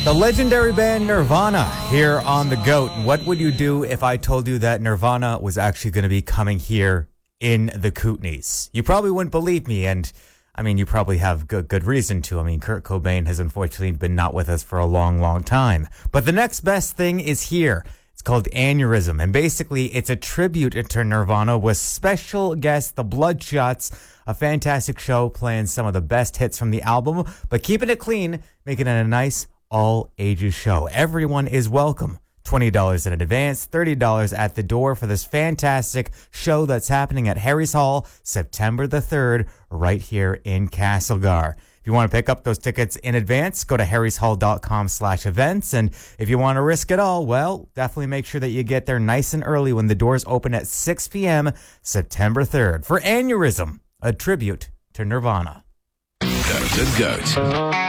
The legendary band Nirvana here on The GOAT. And what would you do if I told you that Nirvana was actually going to be coming here in the Kootenays? You probably wouldn't believe me, and I mean, you probably have good reason to. I mean, Kurt Cobain has unfortunately been not with us for a long time. But the next best thing is here. It's called Aneurysm, and basically it's a tribute to Nirvana with special guest The Bloodshots, a fantastic show playing some of the best hits from the album, but keeping it clean, making it a nice all-ages show. Everyone is welcome. $20 in advance, $30 at the door for this fantastic show that's happening at Harry's Hall, September the 3rd, right here in Castlegar. If you want to pick up those tickets in advance, go to harryshall.com/events. And if you want to risk it all, well, definitely make sure that you get there nice and early when the doors open at 6 p.m. September 3rd for Aneurysm, a tribute to Nirvana. The GOAT.